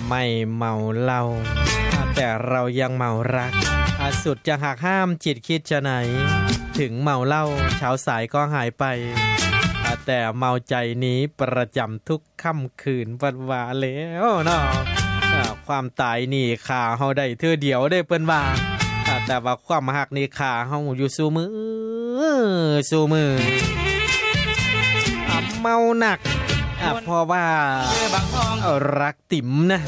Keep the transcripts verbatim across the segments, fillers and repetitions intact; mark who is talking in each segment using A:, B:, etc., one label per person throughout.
A: ไม่เมาเหล้าแต่เรายังเมารักสุดจะหักห้ามจิตคิดจะไหนถึงเมาเหล้าเช้าสายก็หายไปแต่เมาใจนี้ประจำทุกค่ำคืนวันวาแล้วเนาะความตายนี่ขาเฮาได้เทื่อเดียวได้เปิ้นว่าแต่ว่าความหักนี่ขาเฮาอยู่สู้มือสู้มือเมาหนักเพราะว่ารักติ๋มนะ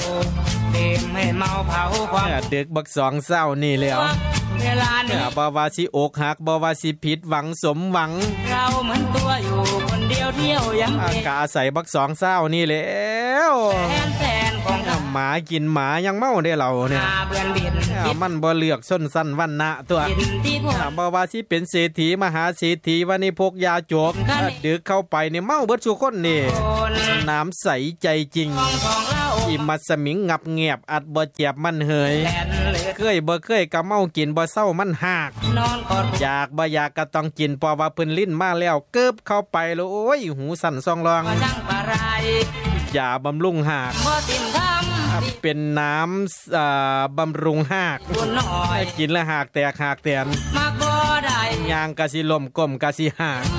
A: เด็กบักสองเศร้านี่แล้วบ่ว่าสิอกหักบ่ว่าสิผิดหวังสมหวังเราเหมือนตัวอยู่คนเดียวเที่ยวยังกะอาศัยบักสองเศร้านี่แล้วหมากินหมายังเมาได้เราเนี่ยมันบ่เลือกส้นสั้นวันนะตัวบ่ว่าสิเป็นเศรษฐีมหาเศรษฐีวันนี้พกยาโจกดึกเข้าไปนี่เมาเบิดทุกคนนี่น้ำใสใจจริงอิมัดสมิงงับเงียบอัดบ่เจ็บมันเหยเคยบ่เคยก็เมากินบ่เศร้ามันหากอยากบ่อยากก็ต้องกินเพราะว่าเพิ่นลิ้นมาแล้วเกิบเข้าไปแล้วโอ้ยหูสั่นซองรองยาบำรุงหากเป็นน้ำอ่าบำรุงหากกินแล้วหากแตกหากแตนยางกะสิลมก้มกะสิหาก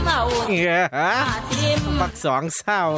A: ปักสองเศร้า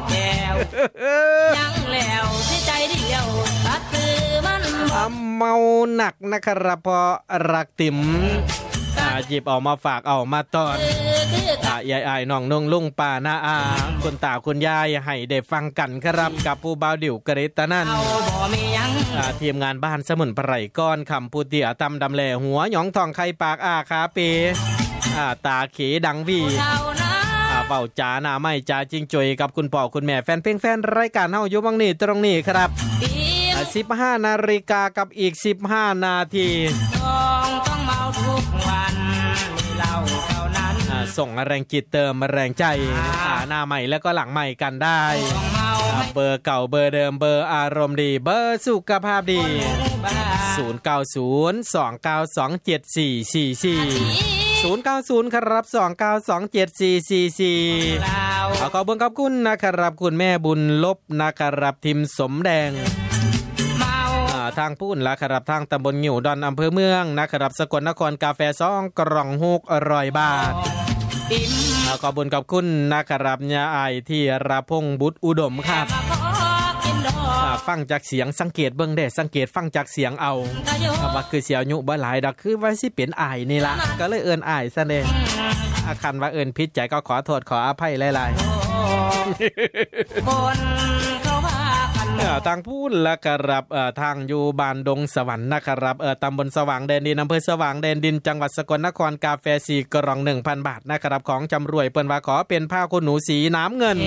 A: ยังแล้วที่ใจเดียวตัดคือมันเมาหนักนะครับพอรักติ๋มหยิบออกมาฝากเอามาตอนยายอ้ายน้องนงลุงป้าน้าอาคุณตาคุณยายให้ได้ฟังกันครับกับผู้บ่าวดิวกฤตนันทีมงานบ้านสมุนไพรก้อนคำพูเตียตำดำแหล่หัวหยองทองไข่ปากอาขาเปตาเขดังวีเป่าจ๋าหน้าไม่จ๋าจริงจอยกับคุณพ่อคุณแม่แฟนเพลงแฟนรายการเฮาอยู่บังนี้ตรงนี้ครับสิบห้านาฬิกากับอีกสิบห้านาทีต้องต้องเมาทุกวันมีเหล้าเท่านั้นส่งแรงจิตเติมแรงใจหน้าใหม่แล้วก็หลังใหม่กันได้เบอร์เก่าเบอร์เดิมเบอร์อารมณ์ดีเบอร์สุขภาพดีศูนย์ เก้า ศูนย์ สอง เก้า สอง เจ็ด สี่ สี่ สี่ศูนย์ เก้า ศูนย์ครับสอง เก้า สอง เจ็ด สี่ สี่ สี่ขอขอบคุณขอบคุณนะครับคุณแม่บุญลบนะครับทิมสมแดงทางพูนละครับทางตำบลงิ้วดอนอำเภอเมืองนะครับสกลนครกาแฟซองกล่องหกร้อยบาทขอบคุณขอบคุณนะครับยาไอที่ระพงบุตรอุดมครับฟังจากเสียงสังเกตเบิ่งได้สังเกตฟังจากเสียงเอาว่าคือเสียอายุบ่หลายดอกคือว่าสิเป็นอ้ายนี่ล่ะก็เลยเอิ้นอ้ายซะเด้อาคันว่าเอิ้นผิดใจก็ขอโทษขออภัยหลายๆคนเขาว่าทางพูดและครับทางอยู่บ้านดงสวรรค์นะครับตำบลสว่างแดนดินอำเภอสว่างแดนดินจังหวัดสกลนครกาแฟสี่กล่อง หนึ่งพัน บาทนะครับของจำรวยเปิ้นว่าขอเป็นผ้าขนหนูสีน้ำเงิน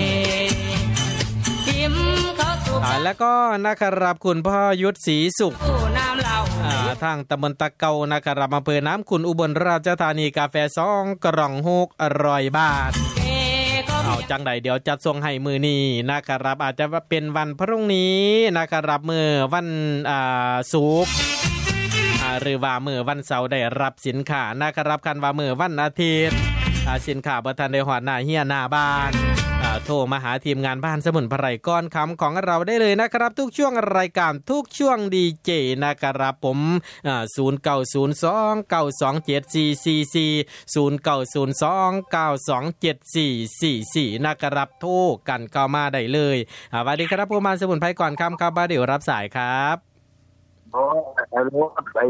A: แล้วก็นะครับคุณพ่อยุทธศรีสุขทางตำบลตะเกานะครับอำเภอน้ำขุนอุบลราชธานีกาแฟสองกล่องหกร้อยบาทเอาจังใดเดี๋ยวจัดส่งให้มือนี้นะครับอาจจะเป็นวันพรุ่งนี้นะครับมื้อวันอ่าศุกร์หรือว่ามื้อวันเสาร์ได้รับสินค้านะครับคันว่ามื้อวันอาทิตย์สินค้าบ่ทันได้ฮอดหน้าเฮียหน้าบ้านโทรมาหาทีมงานบ้านสมุนไพรก้อนคำของเราได้เลยนะครับทุกช่วงรายการทุกช่วงดีเจนะครับผมศูนย์ เก้า ศูนย์ สอง เก้า สอง เจ็ด สี่ สี่ สี่ ศูนย์ เก้า ศูนย์ สอง เก้า สอง เจ็ด สี่ สี่ สี่นะครับโทรกันเข้ามาได้เลยสวัสดีครับผู้มาสมุนไพรก่อนคำครับบ้าเดี๋ยวรับสายครับ
B: โอ้รู้ไป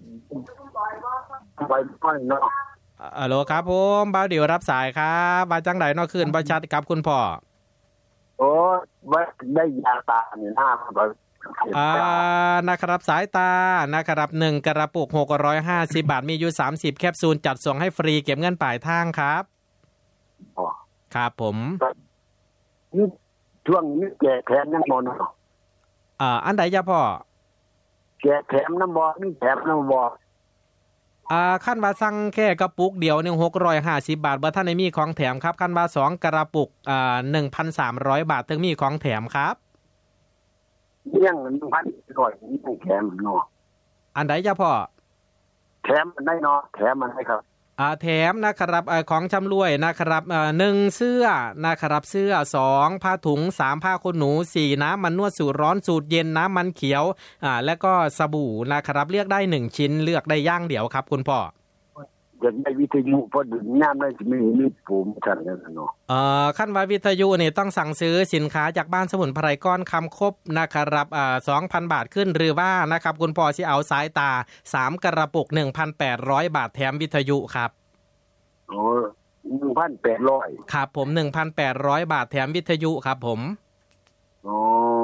B: ไปไปเนาะ
A: ฮัลโหลครับผมบ่าวเดี๋ยวรับสายครับว่าจังได๋เนาะคืนบ่ชัดครับคุณพ่อ
B: โอ้ว่าได้ยาตานี่หน้าครับ
A: อ่านะครับสายตานะครับหนึ่งกระปุกหกร้อยห้าสิบบาทมีอยู่สามสิบแคปซูลจัดส่งให้ฟรีเก็บเงินปลายทางครับ
B: อ๋อ
A: ครับผม
B: นี่ช่วงนี้แจกแถมยังบ่เนาะ
A: อ่าอันใดจ้ะพ่อ
B: แจกแถมน้ำบ่นี่แถมน้ำบ่
A: อ่าขั้นว่าสั่งแค่กระปุกเดียวนึงหกร้อยห้าสิบบาทบ่ทันได้มีของแถมครับขั้นว่าสองกระปุกอ่า หนึ่งพันสามร้อย บาทถึงมีของแถมครับ
B: เรื่องหนึ่งพันร้อยนี่แถมเนาะ
A: อันใดจ้ะพ่อ
B: แถมมันได้เนาะแถมมันให้ครับ
A: อ่าแถมนะครับอ่าของชำร่วยนะครับอ่าหนึ่งเสื้อนะครับเสื้อสองผ้าถุงสามผ้าขนหนูสี่น้ำมันนวดสูตรร้อนสูตรเย็นน้ำมันเขียวอ่าแล้วก็สบู่นะครับเลือกได้หนึ่งชิ้นเลือกได้อย่างเดียวครับคุณพ่อ
B: อยากได้วิทยุพอดึงน้ำได้สิมีมีปุ่มสั่นกันเนาะ
A: เอ่อขั้นว่าวิทยุนี่ต้องสั่งซื้อสินค้าจากบ้านสมุนไพรก้อนคำครบนะครับอ่า สองพัน บาทขึ้นหรือว่านะครับคุณพ่อสิเอาสายตาสามกระปุก หนึ่งพันแปดร้อย บาทแถมวิทยุครับ
B: โอ้ หนึ่งพันแปดร้อย
A: ครับผม หนึ่งพันแปดร้อย บาทแถมวิทยุครับผม
B: อ๋อ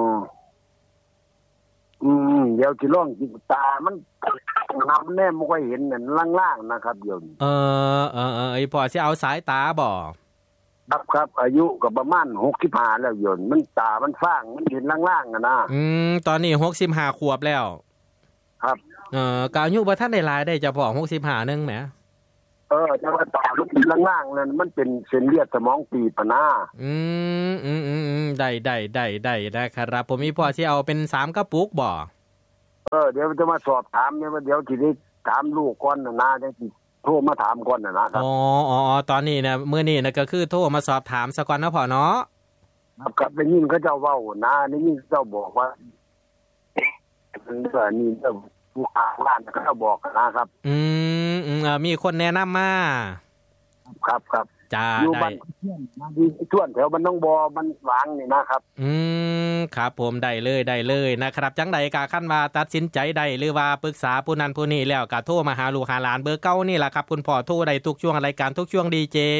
B: อืมเดี๋ยวสิลองจิตามันนำแน่บ่ค่อยเห็นนั่นล่างๆนะครับเดี๋ยวนี้
A: เออเออๆไอ้พ่อสิเอาสายตาบ่
B: ครับครับอายุก็ประมาณหกสิบห้าแล้วโยนมันตามันฟ้างมันเห็นล่างๆอ่ะนะ
A: อืมตอนนี้หกสิบห้าขวบแล้ว
B: ครับ
A: เอ่อกอายุบ่ทันได้หลายได้เจ้าพ่อหกสิบห้านึงแหม
B: เออแต่ว่าตามันเป็นล่างๆนั่นมันเป็นเส้นเลือดสมองตีบปะนะ
A: อืมอืมๆๆได้ๆๆๆนะครับผมมีพ่อสิเอาเป็นสามกระปุกบ่
B: เออเดี๋ยวจะมาสอบถามเนี่ยว่าเดี๋ยวสิได้ถามลูกก่อนน่ะนะจังสิโทรมาถามก่อนน่ะนะครับ
A: อ๋อๆตอนนี้นะมื้อนี้นะก็คือโทรมาสอบถามซะก่อนนะพ่อเนาะ
B: ครับครับได้ยินเขาเจ้าเว้านะได้ยินเจ้าบอกว่ามันเด้อนี่เด้อผู้ค้าร้านเขาบอกนะครับ
A: อืมๆอ่ามีคนแนะนำมา
B: ครับครับ
A: จ้า
B: อยู่บ้านดีส่วนแถวบ้านน้องบอมันหวางนี่นะครับ
A: อืมครับผมได้เลยได้เลยนะครับจังใดก็คั่นว่าตัดสินใจได้หรือว่าปรึกษาผู้นั้นผู้นี้แล้วก็โทรมาหาลูกหาหลานเบอร์เก่านี่ล่ะครับคุณพ่อโทรได้ทุกช่วงรายการทุกช่วงดีเจ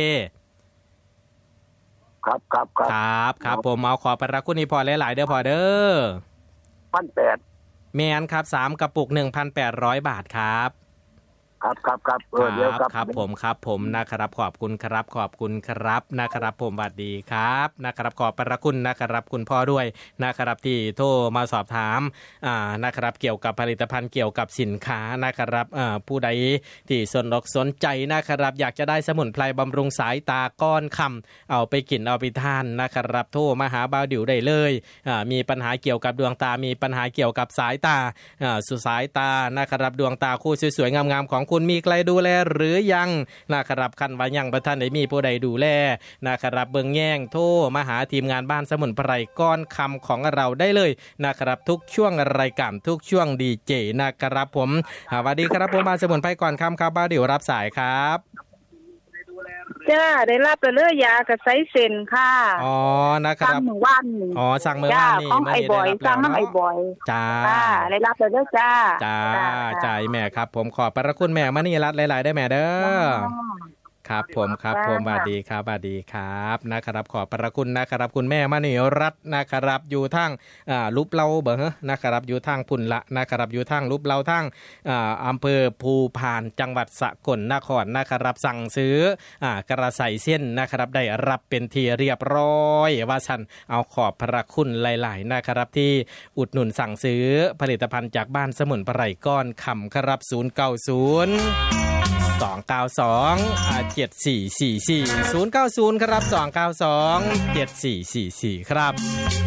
B: ครับครับครับ
A: ครับครับผมเอาขอบพระคุณนี่พ่อหลายๆเด้อพ่อเด้อ
B: หนึ่งพันแปดร้อย
A: แม่นครับสามกระปุก หนึ่งพันแปดร้อย บาทครับ
B: ครับครับครับเออเดี๋ยวครับ
A: ครับผมครับผมนะครับขอบคุณครับขอบคุณครับนะครับผมสวัสดีครับนะครับขอบพระคุณนะครับคุณพ่อด้วยนะครับที่โทรมาสอบถามอ่านะครับเกี่ยวกับผลิตภัณฑ์เกี่ยวกับสินค้านะครับอ่าผู้ใดที่สนอกสนใจนะครับอยากจะได้สมุนไพรบำรุงสายตาก้อนคำเอาไปกินเอาไปทานนะครับโทรมาหาบ่าวดิวได้เลยอ่ามีปัญหาเกี่ยวกับดวงตามีปัญหาเกี่ยวกับสายตาอ่าสุสายตานะครับดวงตาคู่สวยๆงามๆของคุณมีใครดูแลหรือยังนะครับคันว่ายังบ่ทันได้มีผู้ใดดูแลนะครับเบิ่งแย่งโทรมาหาทีมงานบ้านสมุนไพรก้อนคำของเราได้เลยนะครับทุกช่วงรายการทุกช่วงดีเจนะครับผมสวัสดีครับผมบ้านสมุนไพรก้อนคำครับบ่าวดิวรับสายครับ
C: จ้าได้รับไปเลยยากระไซเซ็นค่ะ
A: อ๋อนะครับ
C: สั่งมื้อวาน
A: นี่อ๋อสั่งมื้อวานนี่
C: ของไอ้บอยสั่งน้ำไอ้บอย
A: จ้า
C: ได้รับไปเลยจ้า
A: จ้าจ่ายแม่ครับผมขอบพระคุณแม่มณีรัตน์หลายๆได้แม่เด้อครับผมครับผมสวัสดีครับสวัสดีครับนะครับขอบพระคุณนะครับคุณแม่มณีรัตน์นะครับอยู่ทางอ่าลุบเล่าเบ้อนะครับอยู่ทางพุ่นละนะครับอยู่ทางลุบเล่าทางอ่าอำเภอภูพานจังหวัดสกลนครนะครับสั่งซื้ออ่ากระใสเส้นนะครับได้รับเป็นที่เรียบร้อยว่าซั่นเอาขอบพระคุณหลายๆนะครับที่อุดหนุนสั่งซื้อผลิตภัณฑ์จากบ้านสมุนไพรก้อนคำครับศูนย์ เก้า ศูนย์ สอง เก้า สอง เจ็ด สี่ สี่ สี่ ศูนย์ เก้า ศูนย์ครับสอง เก้า สอง เจ็ด สี่ สี่ สี่ครับ